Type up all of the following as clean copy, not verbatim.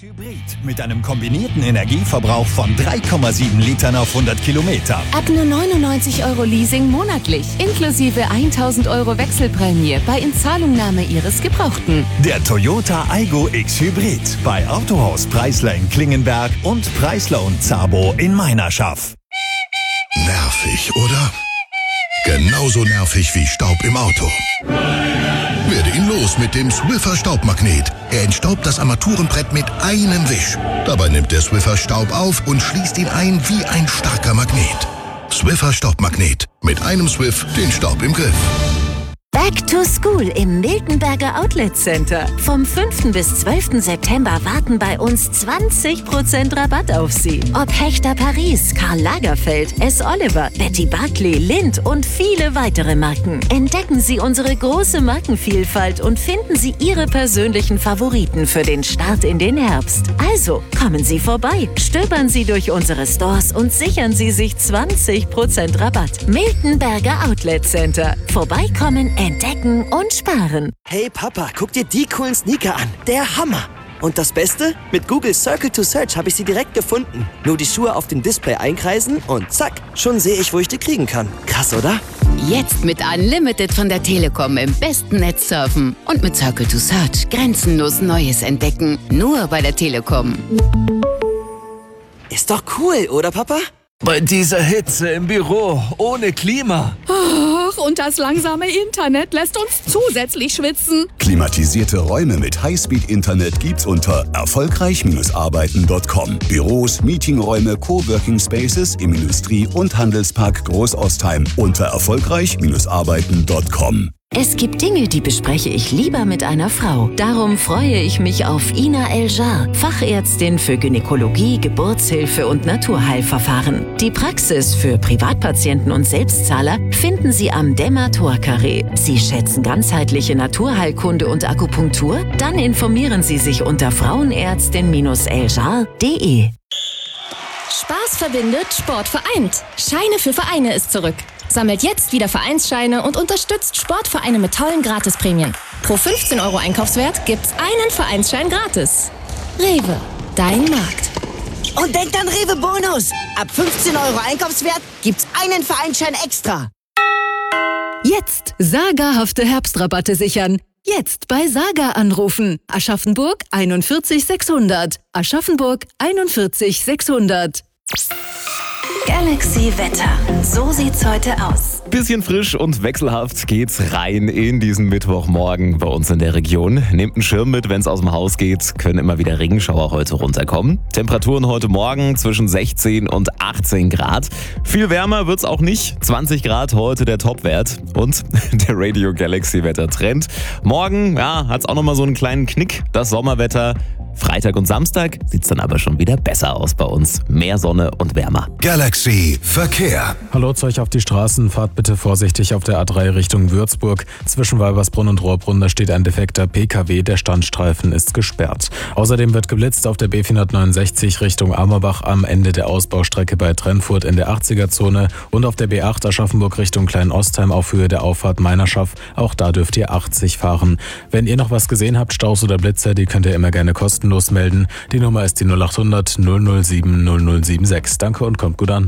Hybrid mit einem kombinierten Energieverbrauch von 3,7 Litern auf 100 Kilometer. Ab nur 99 € Leasing monatlich, inklusive 1.000 € Wechselprämie bei Inzahlungnahme Ihres Gebrauchten. Der Toyota Aygo X Hybrid bei Autohaus Preisler in Klingenberg und Preisler und Zabo in Meinerschaft. Nervig, oder? Genauso nervig wie Staub im Auto. Werde ihn los mit dem Swiffer Staubmagnet. Er entstaubt das Armaturenbrett mit einem Wisch. Dabei nimmt der Swiffer Staub auf und schließt ihn ein wie ein starker Magnet. Swiffer Staubmagnet. Mit einem Swiff den Staub im Griff. Back to School im Miltenberger Outlet Center. Vom 5. bis 12. September warten bei uns 20% Rabatt auf Sie. Ob Hechter Paris, Karl Lagerfeld, S. Oliver, Betty Barclay, Lindt und viele weitere Marken. Entdecken Sie unsere große Markenvielfalt und finden Sie Ihre persönlichen Favoriten für den Start in den Herbst. Also, kommen Sie vorbei, stöbern Sie durch unsere Stores und sichern Sie sich 20% Rabatt. Miltenberger Outlet Center. Vorbeikommen, entdecken und sparen. Hey Papa, guck dir die coolen Sneaker an. Der Hammer. Und das Beste? Mit Google Circle to Search habe ich sie direkt gefunden. Nur die Schuhe auf dem Display einkreisen und zack, schon sehe ich, wo ich die kriegen kann. Krass, oder? Jetzt mit Unlimited von der Telekom im besten Netz surfen. Und mit Circle to Search grenzenlos Neues entdecken. Nur bei der Telekom. Ist doch cool, oder Papa? Bei dieser Hitze im Büro, ohne Klima. Ach, und das langsame Internet lässt uns zusätzlich schwitzen. Klimatisierte Räume mit Highspeed-Internet gibt's unter erfolgreich-arbeiten.com. Büros, Meetingräume, Coworking Spaces im Industrie- und Handelspark Großostheim unter erfolgreich-arbeiten.com. Es gibt Dinge, die bespreche ich lieber mit einer Frau. Darum freue ich mich auf Ina Eljar, Fachärztin für Gynäkologie, Geburtshilfe und Naturheilverfahren. Die Praxis für Privatpatienten und Selbstzahler finden Sie am Dämmer-Tor-Carré. Sie schätzen ganzheitliche Naturheilkunde und Akupunktur? Dann informieren Sie sich unter frauenärztin-eljar.de. Spaß verbindet, Sport vereint. Scheine für Vereine ist zurück. Sammelt jetzt wieder Vereinsscheine und unterstützt Sportvereine mit tollen Gratisprämien. Pro 15 € Einkaufswert gibt's einen Vereinsschein gratis. Rewe, dein Markt. Und denkt an Rewe Bonus. Ab 15 € Einkaufswert gibt's einen Vereinsschein extra. Jetzt sagerhafte Herbstrabatte sichern. Jetzt bei Saga anrufen. Aschaffenburg 41 600. Aschaffenburg 41 600. Galaxy Wetter. So sieht's heute aus. Bisschen frisch und wechselhaft geht's rein in diesen Mittwochmorgen bei uns in der Region. Nehmt einen Schirm mit, wenn's aus dem Haus geht. Können immer wieder Regenschauer heute runterkommen. Temperaturen heute Morgen zwischen 16 und 18 Grad. Viel wärmer wird's auch nicht. 20 Grad heute der Topwert. Und der Radio Galaxy Wettertrend. Morgen, hat's auch nochmal so einen kleinen Knick. Das Sommerwetter. Freitag und Samstag sieht's dann aber schon wieder besser aus bei uns. Mehr Sonne und wärmer. Galaxy Verkehr. Hallo zu euch auf die Straßen. Fahrt bitte vorsichtig auf der A3 Richtung Würzburg. Zwischen Walbersbrunn und Rohrbrunn, da steht ein defekter PKW. Der Standstreifen ist gesperrt. Außerdem wird geblitzt auf der B469 Richtung Amerbach am Ende der Ausbaustrecke bei Trennfurt in der 80er-Zone und auf der B8 Aschaffenburg Richtung Kleinostheim auf Höhe der Auffahrt Meinerschaft. Auch da dürft ihr 80 fahren. Wenn ihr noch was gesehen habt, Staus oder Blitzer, die könnt ihr immer gerne kostenlos melden. Die Nummer ist die 0800 007 0076. Danke und kommt gut an.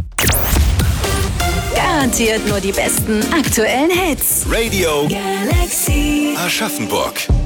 Garantiert nur die besten aktuellen Hits. Radio Galaxy Aschaffenburg.